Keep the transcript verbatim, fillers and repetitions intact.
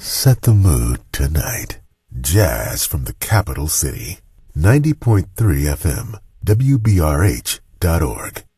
Set the mood tonight. Jazz from the capital city. ninety point three F M, W B R H dot org.